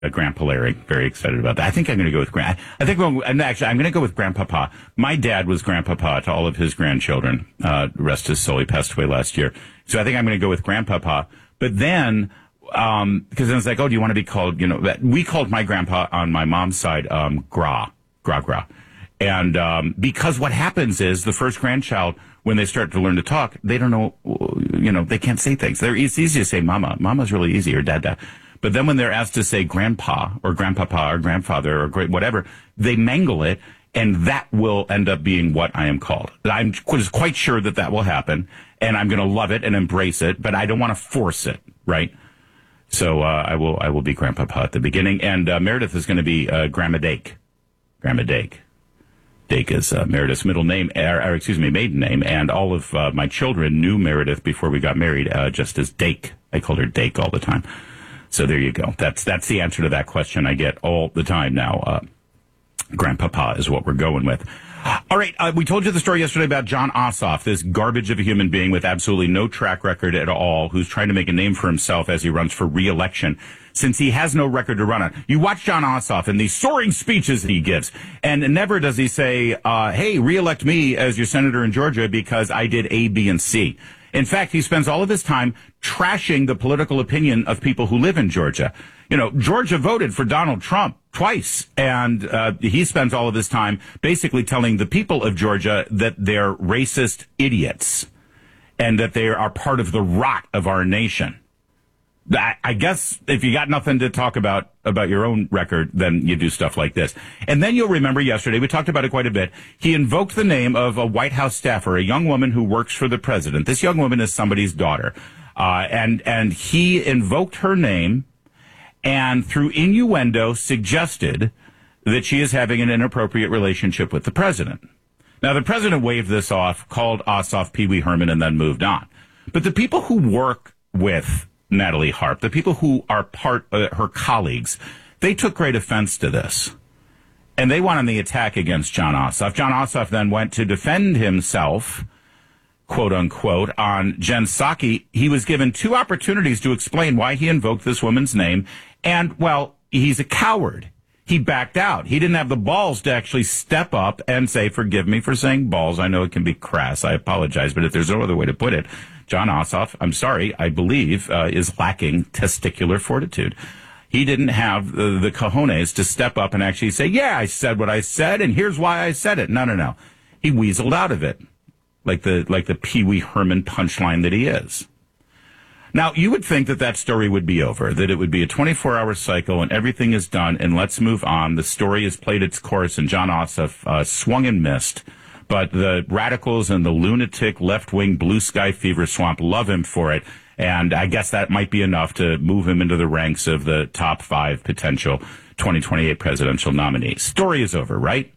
Grandpa Larry. Very excited about that. I think I'm going to go with I'm going to go with Grandpapa. My dad was Grandpapa to all of his grandchildren. Rest his soul. He passed away last year. So I think I'm going to go with Grandpapa. But then, because then it's like, oh, do you want to be called, we called my grandpa on my mom's side, Gra. And, because what happens is the first grandchild, when they start to learn to talk, they don't know, they can't say things. It's easy to say mama. Mama's really easy, or dada. But then when they're asked to say grandpa or grandpapa or grandfather or whatever, they mangle it, and that will end up being what I am called. I'm quite sure that will happen, and I'm going to love it and embrace it, but I don't want to force it, right? So I will be Grandpapa at the beginning, and Meredith is going to be Grandma Dake. Grandma Dake. Dake is Meredith's middle name, maiden name, and all of my children knew Meredith before we got married, just as Dake. I called her Dake all the time. So there you go. That's the answer to that question I get all the time now. Grandpapa is what we're going with. All right, we told you the story yesterday about Jon Ossoff, this garbage of a human being with absolutely no track record at all, who's trying to make a name for himself as he runs for re-election, since he has no record to run on. You watch Jon Ossoff and these soaring speeches he gives, and never does he say, hey, re-elect me as your senator in Georgia because I did A, B, and C. In fact, he spends all of his time trashing the political opinion of people who live in Georgia. Georgia voted for Donald Trump twice, and he spends all of his time basically telling the people of Georgia that they're racist idiots and that they are part of the rot of our nation. I guess if you got nothing to talk about your own record, then you do stuff like this. And then you'll remember yesterday, we talked about it quite a bit, he invoked the name of a White House staffer, a young woman who works for the president. This young woman is somebody's daughter. And he invoked her name and through innuendo suggested that she is having an inappropriate relationship with the president. Now, the president waved this off, called Ossoff Pee Wee Herman, and then moved on. But the people who work with Natalie Harp, the people who are her colleagues, they took great offense to this. And they went on the attack against Jon Ossoff. Jon Ossoff then went to defend himself, quote unquote, on Jen Psaki. He was given 2 opportunities to explain why he invoked this woman's name. And, well, he's a coward. He backed out. He didn't have the balls to actually step up and say, forgive me for saying balls. I know it can be crass. I apologize. But if there's no other way to put it, Jon Ossoff, I'm sorry, I believe, is lacking testicular fortitude. He didn't have the cojones to step up and actually say, yeah, I said what I said, and here's why I said it. No. He weaseled out of it, like the Pee Wee Herman punchline that he is. Now, you would think that story would be over, that it would be a 24-hour cycle and everything is done, and let's move on. The story has played its course, and Jon Ossoff swung and missed. But the radicals and the lunatic left-wing blue sky fever swamp love him for it. And I guess that might be enough to move him into the ranks of the top 5 potential 2028 presidential nominees. Story is over, right?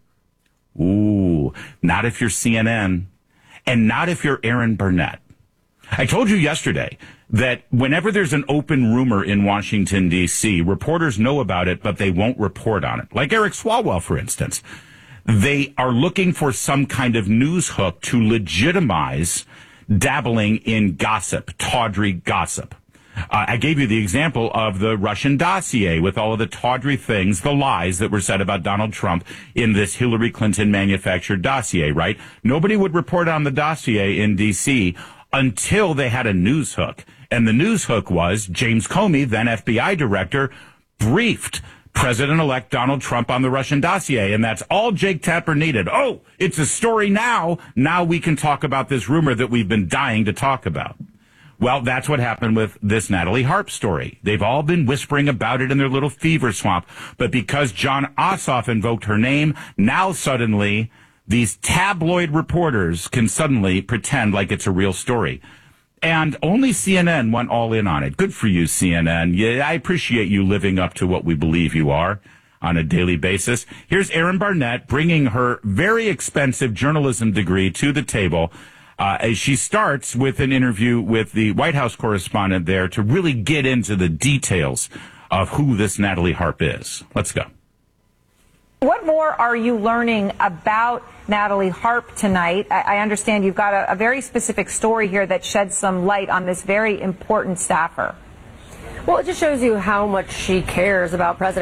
Ooh, not if you're CNN and not if you're Aaron Burnett. I told you yesterday that whenever there's an open rumor in Washington, D.C., reporters know about it, but they won't report on it. Like Eric Swalwell, for instance. They are looking for some kind of news hook to legitimize dabbling in gossip, tawdry gossip. I gave you the example of the Russian dossier with all of the tawdry things, the lies that were said about Donald Trump in this Hillary Clinton manufactured dossier, right? Nobody would report on the dossier in D.C. until they had a news hook. And the news hook was James Comey, then FBI director, briefed President-elect Donald Trump on the Russian dossier, and that's all Jake Tapper needed. Oh, it's a story now. Now we can talk about this rumor that we've been dying to talk about. Well, that's what happened with this Natalie Harp story. They've all been whispering about it in their little fever swamp, but because Jon Ossoff invoked her name, now suddenly these tabloid reporters can suddenly pretend like it's a real story. And only CNN went all in on it. Good for you, CNN. Yeah, I appreciate you living up to what we believe you are on a daily basis. Here's Erin Barnett bringing her very expensive journalism degree to the table. As she starts with an interview with the White House correspondent there to really get into the details of who this Natalie Harp is. Let's go. What more are you learning about Natalie Harp tonight? I understand you've got a very specific story here that sheds some light on this very important staffer. Well, it just shows you how much she cares about President